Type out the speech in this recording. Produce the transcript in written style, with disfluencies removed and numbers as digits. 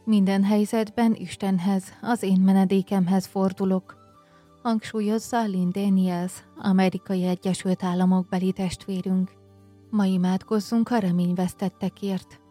Minden helyzetben Istenhez, az én menedékemhez fordulok, hangsúlyozza Lynn Daniels, Amerikai Egyesült Államok beli testvérünk. Ma imádkozzunk a reményvesztettekért.